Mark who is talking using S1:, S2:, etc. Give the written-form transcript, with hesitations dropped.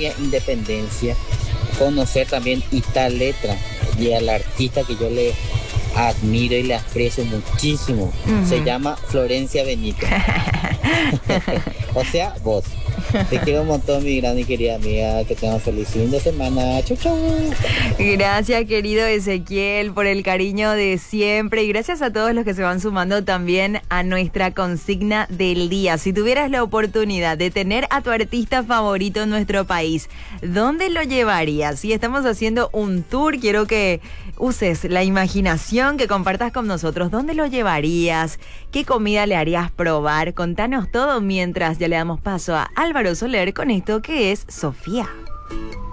S1: Día Independencia, conocer también esta letra y al artista que yo le admiro y le aprecio muchísimo. Se llama Florencia Benito. O sea, vos. Te quiero un montón, mi gran y querida amiga. Que tengas feliz fin de semana. Chau, chau.
S2: Gracias, querido Ezequiel, por el cariño de siempre. Y gracias a todos los que se van sumando también a nuestra consigna del día. Si tuvieras la oportunidad de tener a tu artista favorito en nuestro país, ¿dónde lo llevarías? Si estamos haciendo un tour, quiero que uses la imaginación, que compartas con nosotros. ¿Dónde lo llevarías? ¿Qué comida le harías probar? Contanos todo mientras ya le damos paso a Álvaro Soler con esto que es Sofía.